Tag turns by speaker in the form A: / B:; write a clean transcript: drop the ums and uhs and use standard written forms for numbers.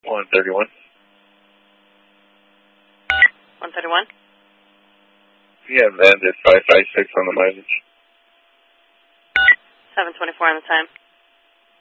A: 131.
B: 131?
A: Yeah, and it's 556 on the mileage.
B: 724 on the time.